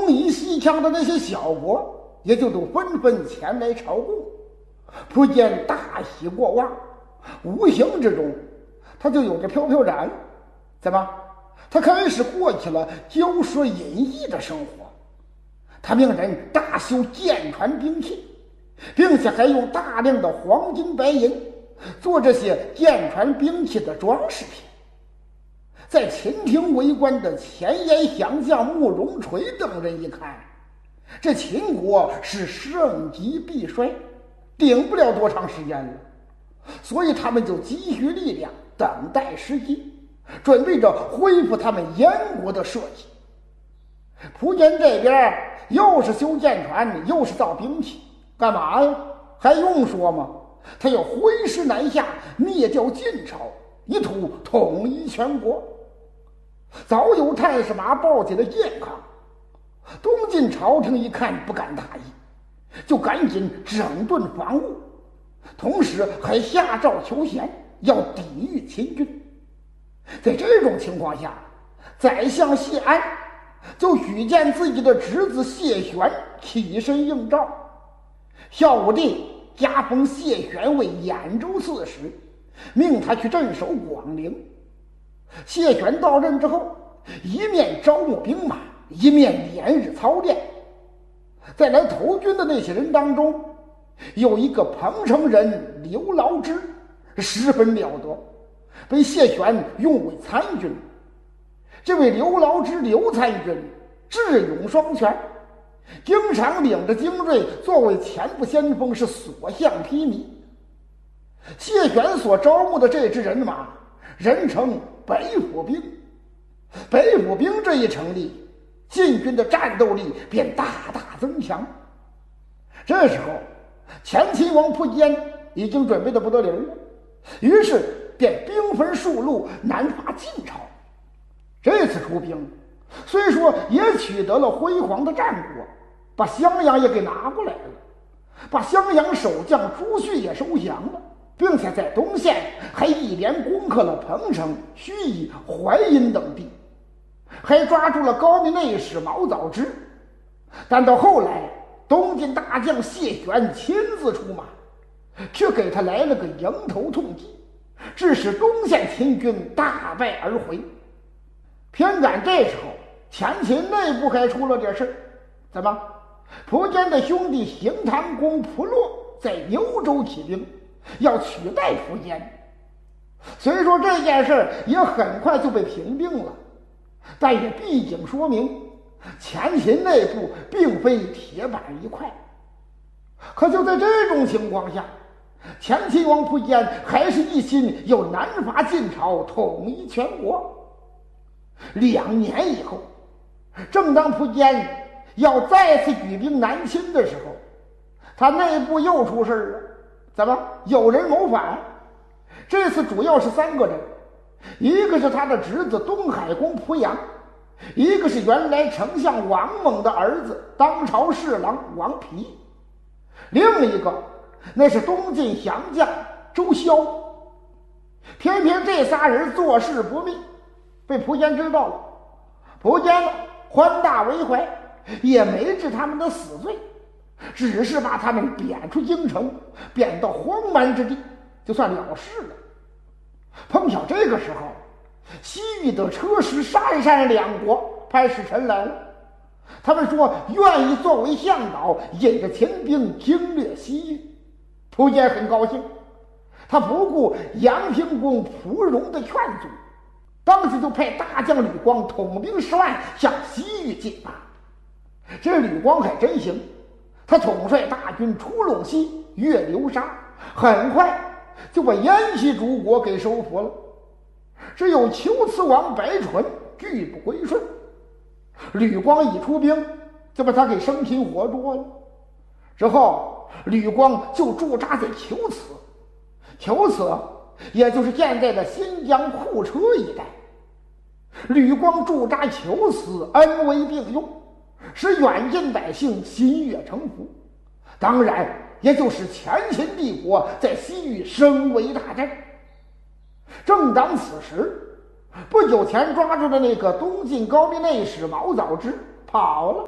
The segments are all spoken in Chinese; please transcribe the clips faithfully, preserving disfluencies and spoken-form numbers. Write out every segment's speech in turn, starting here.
东夷西羌的那些小国也就都纷纷前来朝贡。苻坚大喜过望，无形之中他就有着飘飘然，怎么他开始过起了骄奢淫逸的生活。他命人大修舰船兵器，并且还用大量的黄金白银做这些舰船兵器的装饰品。在秦庭围观的前沿降将慕容垂等人一看，这秦国是盛极必衰，顶不了多长时间了，所以他们就积蓄力量，等待时机，准备着恢复他们燕国的社稷。苻坚这边又是修舰船，又是造兵器，干嘛呀？还用说吗？他要挥师南下，灭掉晋朝，以图统一全国。早有太史马报起了健康，东晋朝廷一看不敢大意，就赶紧整顿防务，同时还下诏求贤，要抵御秦军。在这种情况下，宰相谢安就举荐自己的侄子谢玄起身应召。孝武帝加封谢玄为兖州刺史，命他去镇守广陵。谢玄到任之后，一面招募兵马，一面连日操练。在来投军的那些人当中，有一个彭城人刘牢之，十分了得，被谢玄用为参军。这位刘牢之刘参军智勇双全，经常领着精锐作为前部先锋，是所向披靡。谢玄所招募的这支人马人称北府兵。北府兵这一成立，晋军的战斗力便大大增强。这时候前秦王苻坚已经准备得不得了了，于是便兵分数路南伐晋朝。这次出兵虽说也取得了辉煌的战果，把襄阳也给拿过来了，把襄阳守将朱旭也收降了，并且在东线还一连攻克了彭城、盱眙、淮阴等地，还抓住了高密内史毛藻之。但到后来，东晋大将谢玄亲自出马，却给他来了个迎头痛击，致使东线秦军大败而回。偏赶这时候前秦内部还出了点事儿，怎么？苻坚的兄弟邢檀公蒲洛在牛州起兵，要取代苻坚。虽说这件事也很快就被平定了，但也毕竟说明前秦内部并非铁板一块。可就在这种情况下，前秦王苻坚还是一心要南伐晋朝，统一全国。两年以后，正当苻坚要再次举兵南侵的时候，他内部又出事了。怎么？有人谋反。这次主要是三个人，一个是他的侄子东海公濮阳，一个是原来丞相王猛的儿子当朝侍郎王丕，另一个那是东晋降将周萧。偏偏这仨人做事不密，被苻坚知道了。苻坚宽大为怀，也没治他们的死罪，只是把他们贬出京城，贬到荒蛮之地，就算了事了。碰巧这个时候，西域的车师、鄯善两国派使臣来了，他们说愿意作为向导，引着秦兵经略西域。苻坚很高兴，他不顾阳平公蒲荣的劝阻，当时就派大将吕光统兵十万向西域进发。这吕光还真行，他统帅大军出陇西，越流沙，很快就把燕西诸国给收服了。只有龟兹王白纯拒不归顺，吕光一出兵就把他给生擒活捉了。之后吕光就驻扎在龟兹，龟兹也就是现在的新疆库车一带。吕光驻扎龟兹，恩威并用，使远近百姓心悦诚服，当然也就使前秦帝国在西域声为大振。正当此时，不久前抓住的那个东晋高密内史毛藻之跑了。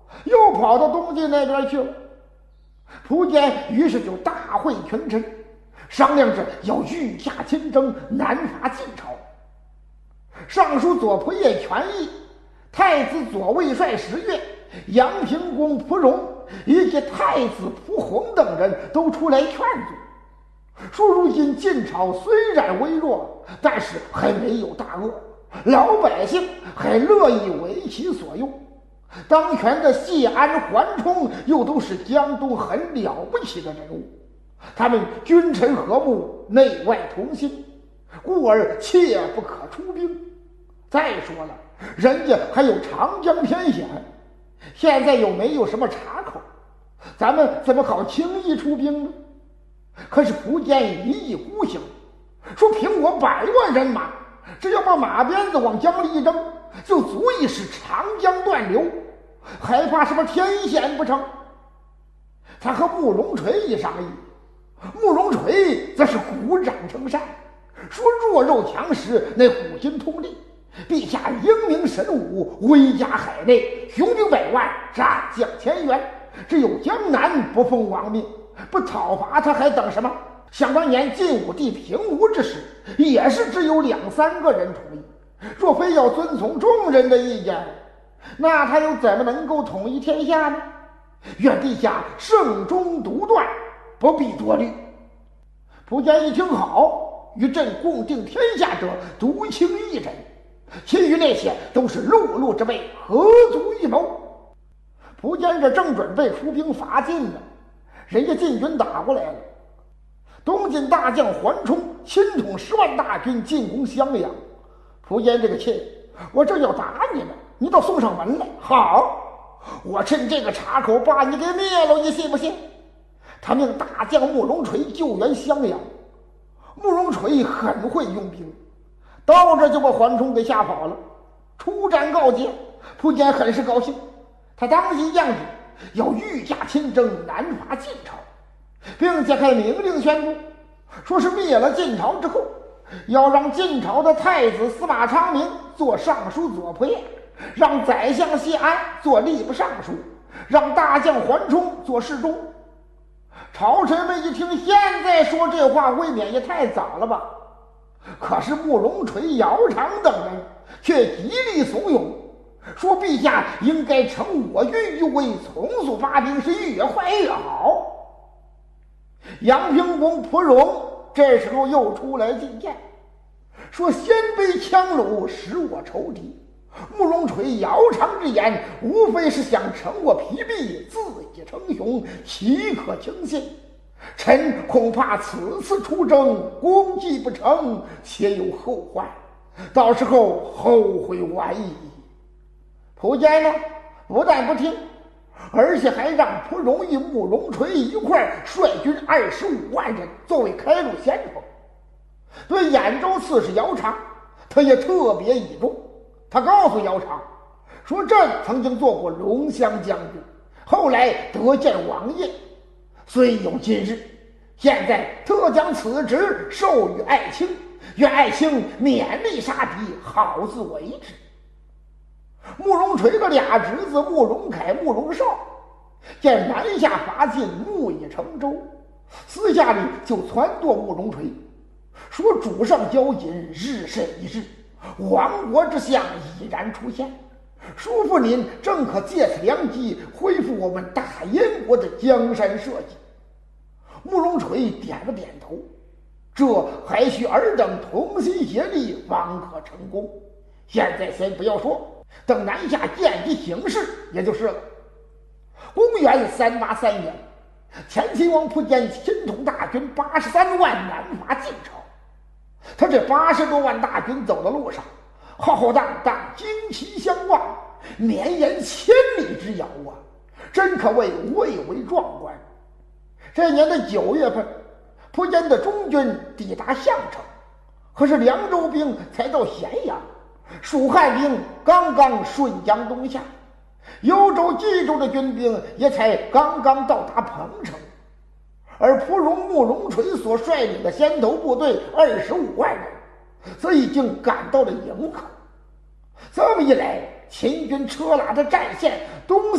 又跑到东晋那边去了。苻坚于是就大会群臣，商量着要御驾亲征，南伐晋朝。尚书左仆射权益、太子左卫帅石越、阳平公蒲荣以及太子蒲弘等人都出来劝阻，说如今晋朝虽然微弱，但是还没有大恶，老百姓还乐意为其所用。当权的谢安、桓冲又都是江东很了不起的人物，他们君臣和睦，内外同心，故而切不可出兵。再说了，人家还有长江天险，现在又没有什么岔口，咱们怎么好轻易出兵呢？可是苻坚一意孤行，说凭我百万人马，只要把马鞭子往江里一扔，就足以使长江断流，还怕什么天险不成？他和慕容垂一商议，慕容垂则是鼓掌称善，说弱肉强食，那古今通例。陛下英明神武，威加海内，雄兵百万，战将千员，只有江南不奉王命，不讨伐他还等什么？想当年晋武帝平吴之时，也是只有两三个人同意，若非要遵从众人的意见，那他又怎么能够统一天下呢？愿陛下圣中独断，不必多虑。苻坚一听好，与朕共定天下者独卿一人，其余那些都是碌碌之辈，何足一谋。苻坚这正准备出兵伐晋呢，人家晋军打过来了。东晋大将桓冲亲统十万大军进攻襄阳，苻坚这个妾，我正要打你呢，你倒送上门来。好，我趁这个岔口把你给灭了，你信不信？他命大将慕容垂救援襄阳。慕容垂很会用兵，到这就把桓冲给吓跑了。出战告捷，苻坚很是高兴，他当即降旨要御驾亲征，南伐晋朝，并且还明令宣布，说是灭了晋朝之后，要让晋朝的太子司马昌明做尚书左仆射，让宰相谢安做吏部尚书，让大将桓冲做侍中。朝臣们一听，现在说这话未免也太早了吧？可是慕容垂、姚苌等人却极力怂恿，说陛下应该乘我运于威，从速发兵，是越快越好。阳平公蒲荣这时候又出来进谏，说鲜卑羌虏使我仇敌，慕容垂、姚苌之言，无非是想乘我疲弊，自己称雄，岂可轻信？臣恐怕此次出征，功绩不成，且有后患，到时候后悔晚矣。苻坚呢，不但不听，而且还让蒲荣与慕容垂一块率军二十五万人作为开路先锋。对兖州刺史姚苌，他也特别倚重。他告诉姚苌说，朕曾经做过龙骧将军，后来得见王爷，虽有今日，现在特将此职授予爱卿，愿爱卿勉力杀敌，好自为之。慕容垂的俩侄子慕容凯、慕容绍见南下伐晋，木已成舟，私下里就撺掇慕容垂，说主上交紧，日甚一日，亡国之象已然出现，叔父您正可借此良机恢复我们大燕国的江山社稷。慕容垂点了点头，这还需尔等同心协力方可成功。现在先不要说，等南下见机行事也就是了。公元三八三年，前秦王苻坚亲统大军八十三万南伐晋朝。他这八十多万大军走的路上，浩浩荡荡，旌旗相望，绵延千里之遥啊，真可谓蔚为壮观。这年的九月份，苻坚的中军抵达项城，可是凉州兵才到咸阳，蜀汉兵刚刚顺江东下，幽州、冀州的军兵也才刚刚到达彭城，而蒲荣、慕容垂所率领的先头部队二十五万人，则已经赶到了营口。这么一来，秦军车拉的战线东